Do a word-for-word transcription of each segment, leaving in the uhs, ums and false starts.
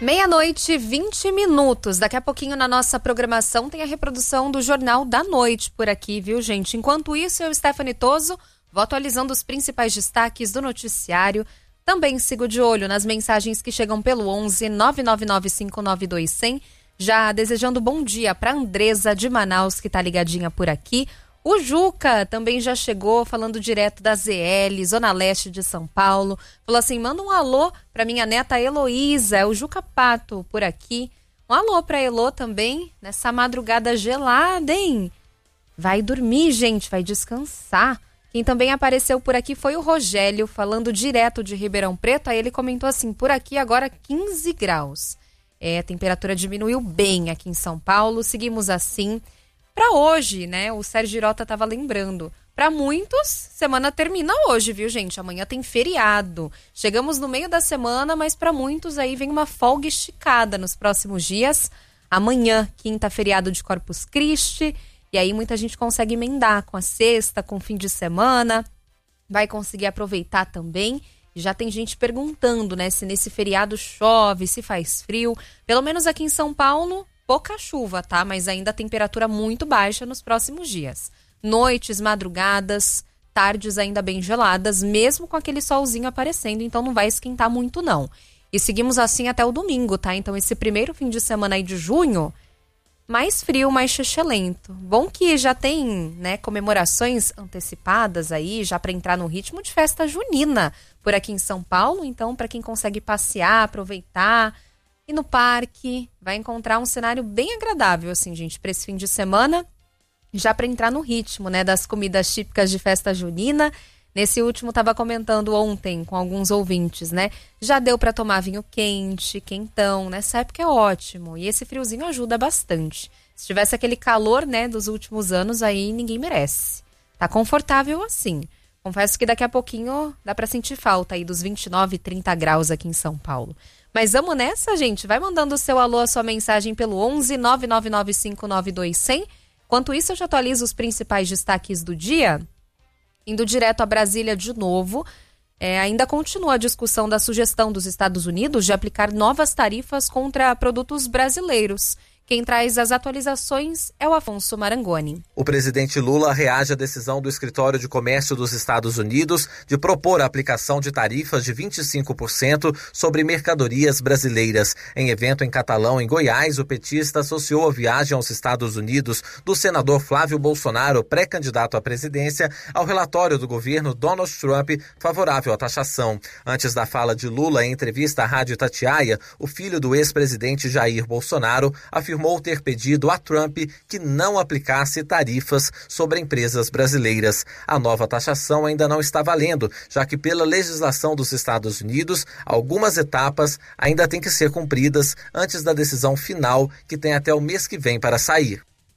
Meia-noite, vinte minutos. Daqui a pouquinho na nossa programação tem a reprodução do Jornal da Noite por aqui, viu, gente? Enquanto isso, eu, Stephanie Toso, vou atualizando os principais destaques do noticiário. Também sigo de olho nas mensagens que chegam pelo onze nove nove nove cinco nove dois zero zero. Já desejando bom dia para Andresa de Manaus, que tá ligadinha por aqui. O Juca também já chegou falando direto da Z L, Zona Leste de São Paulo. Falou assim, manda um alô pra minha neta Heloísa, é o Juca Pato por aqui. Um alô pra Elô também, nessa madrugada gelada, hein? Vai dormir, gente, vai descansar. Quem também apareceu por aqui foi o Rogério, falando direto de Ribeirão Preto. Aí ele comentou assim, por aqui agora quinze graus. É, a temperatura diminuiu bem aqui em São Paulo, seguimos assim. Para hoje, né, o Sérgio Girota estava lembrando, para muitos, semana termina hoje, viu, gente? Amanhã tem feriado. Chegamos no meio da semana, mas para muitos aí vem uma folga esticada nos próximos dias. Amanhã, quinta, feriado de Corpus Christi, e aí muita gente consegue emendar com a sexta, com o fim de semana, vai conseguir aproveitar também. E já tem gente perguntando, né, se nesse feriado chove, se faz frio. Pelo menos aqui em São Paulo, pouca chuva, tá? Mas ainda a temperatura muito baixa nos próximos dias. Noites, madrugadas, tardes ainda bem geladas, mesmo com aquele solzinho aparecendo, então não vai esquentar muito não. E seguimos assim até o domingo, tá? Então esse primeiro fim de semana aí de junho, mais frio, mais xixelento. Bom que já tem, né, comemorações antecipadas aí, já para entrar no ritmo de festa junina por aqui em São Paulo, então para quem consegue passear, aproveitar, e no parque, vai encontrar um cenário bem agradável, assim, gente, para esse fim de semana, já para entrar no ritmo, né, das comidas típicas de festa junina. Nesse último, estava comentando ontem com alguns ouvintes, né, já deu para tomar vinho quente, quentão, nessa época é ótimo, e esse friozinho ajuda bastante. Se tivesse aquele calor, né, dos últimos anos, aí ninguém merece. Tá confortável assim. Confesso que daqui a pouquinho dá para sentir falta aí dos vinte e nove, trinta graus aqui em São Paulo. Mas vamos nessa, gente? Vai mandando o seu alô, a sua mensagem pelo onze nove nove nove cinco nove dois zero zero. Enquanto isso, eu já atualizo os principais destaques do dia. Indo direto a Brasília de novo, é, ainda continua a discussão da sugestão dos Estados Unidos de aplicar novas tarifas contra produtos brasileiros. Quem traz as atualizações é o Afonso Marangoni. O presidente Lula reage à decisão do Escritório de Comércio dos Estados Unidos de propor a aplicação de tarifas de vinte e cinco por cento sobre mercadorias brasileiras. Em evento em Catalão, em Goiás, o petista associou a viagem aos Estados Unidos do senador Flávio Bolsonaro, pré-candidato à presidência, ao relatório do governo Donald Trump favorável à taxação. Antes da fala de Lula em entrevista à Rádio Itatiaia, o filho do ex-presidente Jair Bolsonaro afirmou afirmou ter pedido a Trump que não aplicasse tarifas sobre empresas brasileiras. A nova taxação ainda não está valendo, já que pela legislação dos Estados Unidos, algumas etapas ainda têm que ser cumpridas antes da decisão final, que tem até o mês que vem para sair.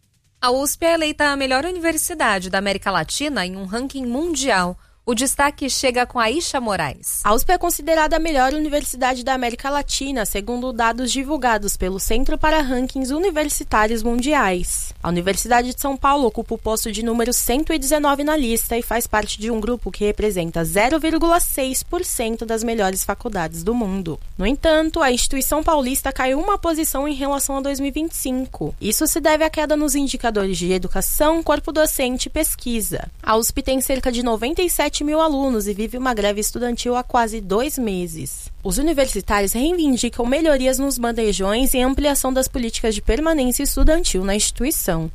A U S P é eleita a melhor universidade da América Latina em um ranking mundial. O destaque chega com a Isha Moraes. A U S P é considerada a melhor universidade da América Latina, segundo dados divulgados pelo Centro para Rankings Universitários Mundiais. A Universidade de São Paulo ocupa o posto de número cento e dezenove na lista e faz parte de um grupo que representa zero vírgula seis por cento das melhores faculdades do mundo. No entanto, a instituição paulista caiu uma posição em relação a dois mil e vinte e cinco. Isso se deve à queda nos indicadores de educação, corpo docente e pesquisa. A U S P tem cerca de noventa e sete mil alunos e vive uma greve estudantil há quase dois meses. Os universitários reivindicam melhorias nos bandejões e ampliação das políticas de permanência estudantil na instituição.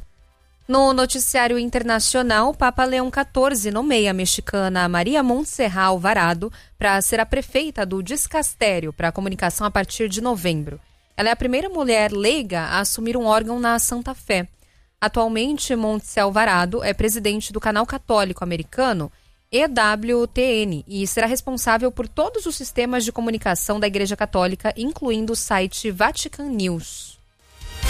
No noticiário internacional, Papa Leão quatorze nomeia a mexicana Maria Montserrat Alvarado para ser a prefeita do Discastério para a Comunicação a partir de novembro. Ela é a primeira mulher leiga a assumir um órgão na Santa Fé. Atualmente, Montserrat Alvarado é presidente do canal católico americano E W T N e será responsável por todos os sistemas de comunicação da Igreja Católica, incluindo o site Vatican News.